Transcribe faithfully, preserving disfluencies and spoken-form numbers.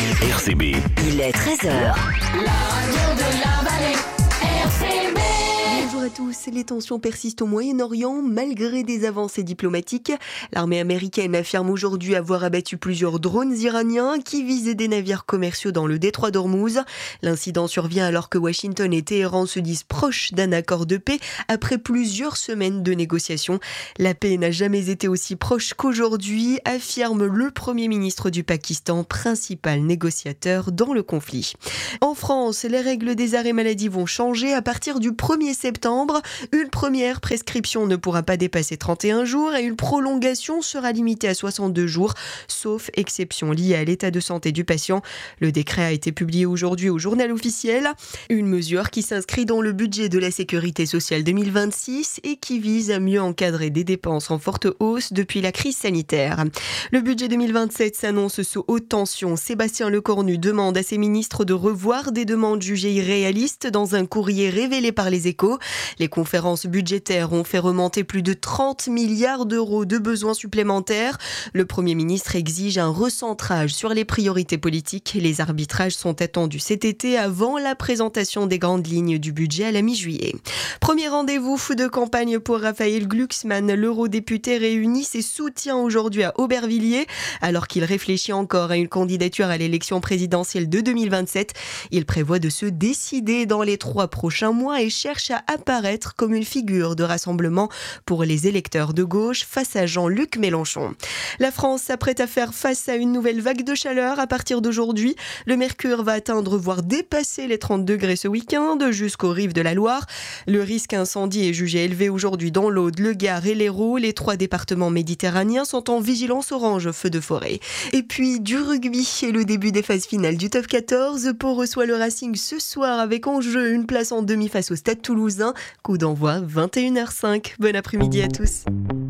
R C B. Il est treize heures. La radio de la vallée, R C B. Bonjour à tous. Les tensions persistent au Moyen-Orient malgré des avancées diplomatiques. L'armée américaine affirme aujourd'hui avoir abattu plusieurs drones iraniens qui visaient des navires commerciaux dans le détroit d'Ormuz. L'incident survient alors que Washington et Téhéran se disent proches d'un accord de paix après plusieurs semaines de négociations. La paix n'a jamais été aussi proche qu'aujourd'hui, affirme le Premier ministre du Pakistan, principal négociateur dans le conflit. En France, les règles des arrêts maladie vont changer à partir du premier septembre. Une première prescription ne pourra pas dépasser trente et un jours et une prolongation sera limitée à soixante-deux jours, sauf exception liée à l'état de santé du patient. Le décret a été publié aujourd'hui au journal officiel. Une mesure qui s'inscrit dans le budget de la sécurité sociale deux mille vingt-six et qui vise à mieux encadrer des dépenses en forte hausse depuis la crise sanitaire. Le budget deux mille vingt-sept s'annonce sous haute tension. Sébastien Lecornu demande à ses ministres de revoir des demandes jugées irréalistes dans un courrier révélé par les Échos. Les conférences budgétaires ont fait remonter plus de trente milliards d'euros de besoins supplémentaires. Le Premier ministre exige un recentrage sur les priorités politiques. Les arbitrages sont attendus cet été avant la présentation des grandes lignes du budget à la mi-juillet. Premier rendez-vous de campagne pour Raphaël Glucksmann. L'eurodéputé réunit ses soutiens aujourd'hui à Aubervilliers alors qu'il réfléchit encore à une candidature à l'élection présidentielle de deux mille vingt-sept. Il prévoit de se décider dans les trois prochains mois et cherche à apparaître comme une figure de rassemblement pour les électeurs de gauche face à Jean-Luc Mélenchon. La France s'apprête à faire face à une nouvelle vague de chaleur à partir d'aujourd'hui. Le mercure va atteindre voire dépasser les trente degrés ce week-end jusqu'aux rives de la Loire. Le risque incendie est jugé élevé aujourd'hui dans l'Aude, le Gard et l'Hérault. Les trois départements méditerranéens sont en vigilance orange feu de forêt. Et puis du rugby et le début des phases finales du top quatorze. Pau reçoit le Racing ce soir avec en jeu une place en demi face au Stade Toulousain. Coup d'envoi vingt et une heures cinq. Bon après-midi à tous.